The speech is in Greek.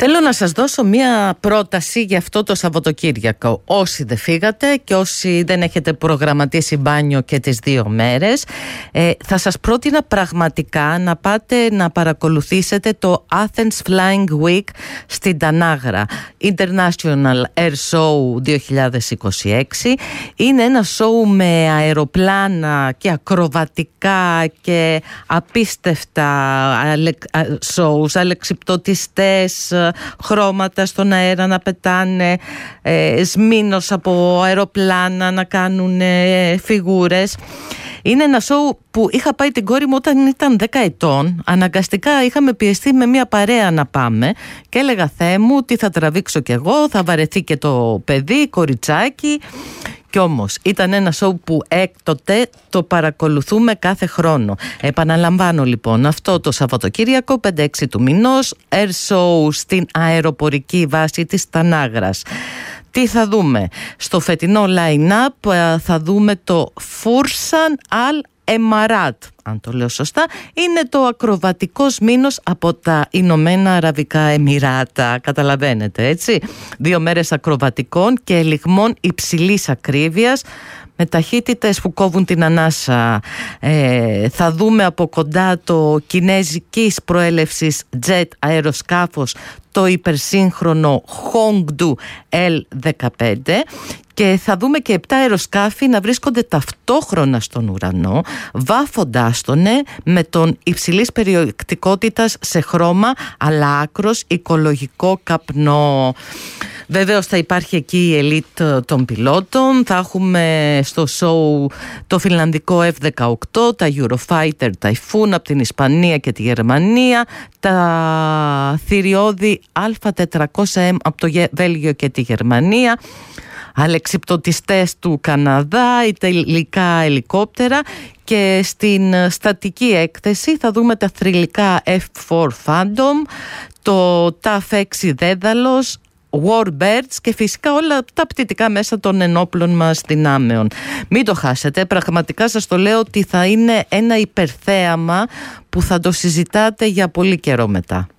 Θέλω να σας δώσω μία πρόταση για αυτό το Σαββατοκύριακο. Όσοι δεν φύγατε και όσοι δεν έχετε προγραμματίσει μπάνιο και τις 2 μέρες, θα σας πρότεινα πραγματικά να πάτε να παρακολουθήσετε το Athens Flying Week στην Τανάγρα, International Air Show 2026. Είναι ένα show με αεροπλάνα και ακροβατικά και απίστευτα shows, αλεξιπτωτιστές, χρώματα στον αέρα να πετάνε, σμήνος από αεροπλάνα να κάνουν φιγούρες. Είναι ένα σοου που είχα πάει την κόρη μου όταν ήταν 10 ετών. Αναγκαστικά είχαμε πιεστεί με μια παρέα να πάμε και έλεγα, Θεέ μου, τι θα τραβήξω κι εγώ, θα βαρεθεί και το παιδί, κοριτσάκι. Κι όμως ήταν ένα σοου που έκτοτε το παρακολουθούμε κάθε χρόνο. Επαναλαμβάνω λοιπόν, αυτό το Σαββατοκύριακο 5-6 του μηνός, Air Show στην αεροπορική βάση της Τανάγρας. Τι θα δούμε? Στο φετινό line-up θα δούμε το Fursan Al Emarat, αν το λέω σωστά. Είναι το ακροβατικό σμήνος από τα Ηνωμένα Αραβικά Εμιράτα. Καταλαβαίνετε, έτσι. 2 μέρες ακροβατικών και ελιγμών υψηλής ακρίβειας, με ταχύτητες που κόβουν την ανάσα. Θα δούμε από κοντά το κινέζικης προέλευσης jet αεροσκάφος, το υπερσύγχρονο Hongdu L-15, και θα δούμε και 7 αεροσκάφη να βρίσκονται ταυτόχρονα στον ουρανό, βάφοντάς τον με τον υψηλής περιεκτικότητας σε χρώμα αλλά άκρος οικολογικό καπνό. Βεβαίως θα υπάρχει εκεί η ελίτ των πιλότων. Θα έχουμε στο show το φιλανδικό F-18, τα Eurofighter Typhoon από την Ισπανία και τη Γερμανία, τα θηριώδη Α400M από το Βέλγιο και τη Γερμανία, αλεξιπτωτιστές του Καναδά, ιταλικά ελικόπτερα, και στην στατική έκθεση θα δούμε τα θρυλικά F4 Phantom, το TAF 6 Δέδαλος, Warbirds και φυσικά όλα τα πτυτικά μέσα των ενόπλων μας δυνάμεων. Μην το χάσετε, πραγματικά σας το λέω ότι θα είναι ένα υπερθέαμα που θα το συζητάτε για πολύ καιρό μετά.